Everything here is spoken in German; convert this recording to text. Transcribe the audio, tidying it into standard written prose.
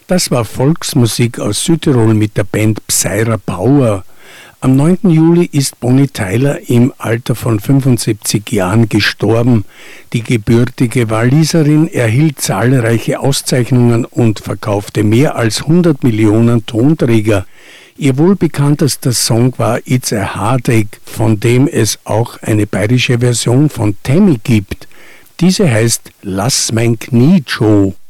Das war Volksmusik aus Südtirol mit der Band Psyra Power. Am 9. Juli ist Bonnie Tyler im Alter von 75 Jahren gestorben. Die gebürtige Walliserin erhielt zahlreiche Auszeichnungen und verkaufte mehr als 100 Millionen Tonträger. Ihr wohl bekanntester Song war It's a Heartache, von dem es auch eine bayerische Version von Tammy gibt. Diese heißt Lass mein Knie, Joe.